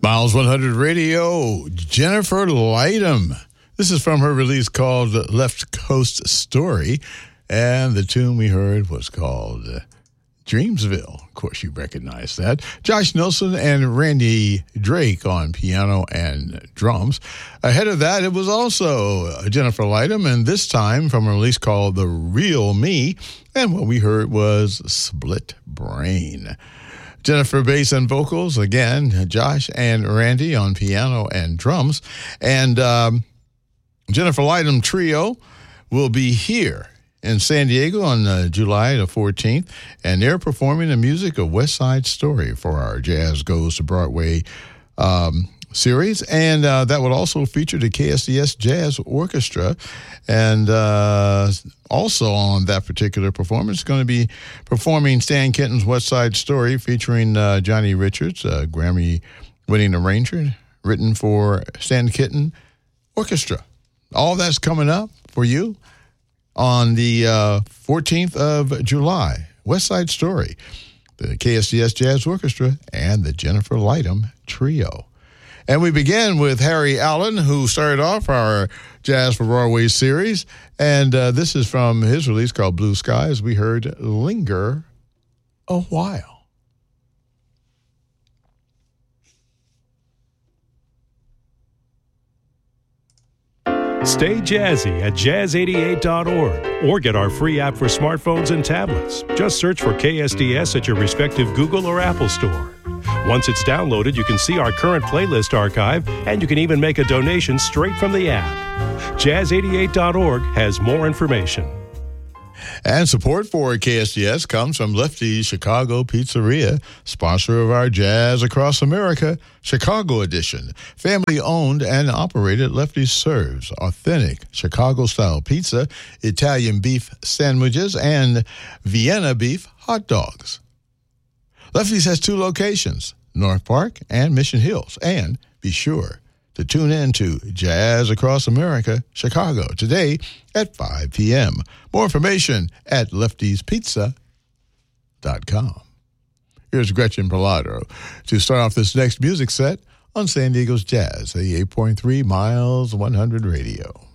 Miles 100 Radio, Jennifer Lightem. This is from her release called Left Coast Story, and the tune we heard was called Dreamsville. Of course, you recognize that. Josh Nelson and Randy Drake on piano and drums. Ahead of that, it was also Jennifer Lightem, and this time from a release called The Real Me, and what we heard was Split Brain. Jennifer bass and vocals, again, Josh and Randy on piano and drums. And Jennifer Lightem Trio will be here in San Diego on July the 14th, and they're performing the music of West Side Story for our Jazz Goes to Broadway series, and that would also feature the KSDS Jazz Orchestra. And also on that particular performance, going to be performing Stan Kenton's West Side Story, featuring Johnny Richards, Grammy-winning arranger, written for Stan Kenton Orchestra. All that's coming up for you on the 14th of July. West Side Story, the KSDS Jazz Orchestra, and the Jennifer Lightem Trio. And we began with Harry Allen, who started off our Jazz for Broadway series. And this is from his release called Blue Skies. We heard Linger a While. Stay jazzy at jazz88.org or get our free app for smartphones and tablets. Just search for KSDS at your respective Google or Apple store. Once it's downloaded, you can see our current playlist archive, and you can even make a donation straight from the app. Jazz88.org has more information. And support for KSDS comes from Lefty's Chicago Pizzeria, sponsor of our Jazz Across America Chicago edition. Family-owned and operated, Lefty's serves authentic Chicago-style pizza, Italian beef sandwiches, and Vienna beef hot dogs. Lefty's has 2 locations, North Park and Mission Hills. And be sure to tune in to Jazz Across America, Chicago, today at 5 p.m. More information at leftyspizza.com. Here's Gretchen Parlato to start off this next music set on San Diego's Jazz, 88.3 Miles 100 Radio.